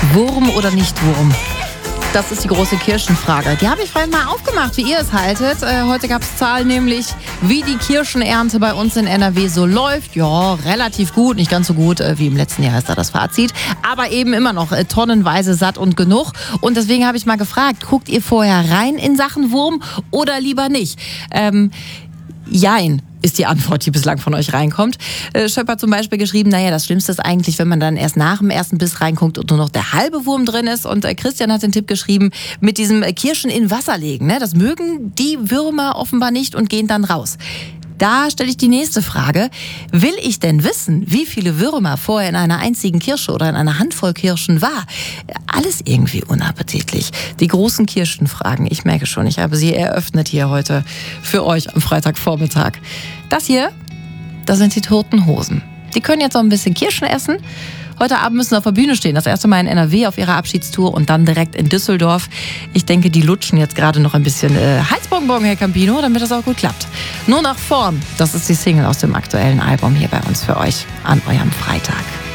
Wurm oder nicht Wurm? Das ist die große Kirschenfrage. Die habe ich vorhin mal aufgemacht, wie ihr es haltet. Heute gab es Zahlen, nämlich wie die Kirschenernte bei uns in NRW so läuft. Ja, relativ gut, nicht ganz so gut wie im letzten Jahr ist da das Fazit. Aber eben immer noch tonnenweise satt und genug. Und deswegen habe ich mal gefragt, guckt ihr vorher rein in Sachen Wurm oder lieber nicht? Jein ist die Antwort, die bislang von euch reinkommt. Schöpp hat zum Beispiel geschrieben, naja, das Schlimmste ist eigentlich, wenn man dann erst nach dem ersten Biss reinguckt und nur noch der halbe Wurm drin ist. Und Christian hat den Tipp geschrieben, mit diesem Kirschen in Wasser legen. Ne? Das mögen die Würmer offenbar nicht und gehen dann raus. Da stelle ich die nächste Frage. Will ich denn wissen, wie viele Würmer vorher in einer einzigen Kirsche oder in einer Handvoll Kirschen war? Alles irgendwie unappetitlich. Die großen Kirschenfragen, ich merke schon, ich habe sie eröffnet hier heute für euch am Freitagvormittag. Das hier, das sind die Toten Hosen. Die können jetzt noch ein bisschen Kirschen essen. Heute Abend müssen sie auf der Bühne stehen. Das erste Mal in NRW auf ihrer Abschiedstour und dann direkt in Düsseldorf. Ich denke, die lutschen jetzt gerade noch ein bisschen Halsbonbon, Herr Campino, damit das auch gut klappt. Nur nach vorn. Das ist die Single aus dem aktuellen Album hier bei uns für euch an eurem Freitag.